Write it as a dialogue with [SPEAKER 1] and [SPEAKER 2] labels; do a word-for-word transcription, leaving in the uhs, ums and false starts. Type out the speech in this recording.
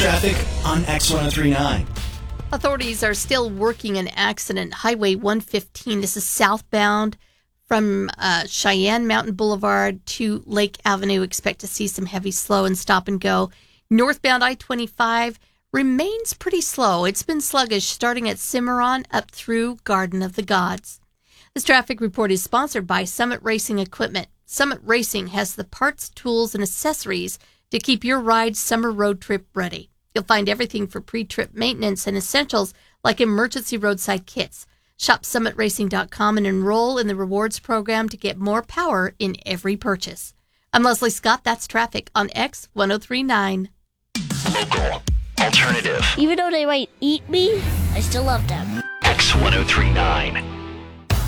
[SPEAKER 1] traffic on X ten thirty-nine.
[SPEAKER 2] Authorities are still working an accident. Highway one fifteen. This is southbound from uh, Cheyenne Mountain Boulevard to Lake Avenue. Expect to see some heavy slow and stop and go. Northbound I twenty-five remains pretty slow. It's been sluggish starting at Cimarron up through Garden of the Gods. This traffic report is sponsored by Summit Racing Equipment. Summit Racing has the parts, tools, and accessories to keep your ride summer road trip ready. You'll find everything for pre-trip maintenance and essentials like emergency roadside kits. Shop summit racing dot com and enroll in the rewards program to get more power in every purchase. I'm Leslie Scott. That's traffic on X ten thirty-nine.
[SPEAKER 3] Local. Alternative.
[SPEAKER 4] Even though they might eat me, I still love them.
[SPEAKER 3] X ten thirty-nine.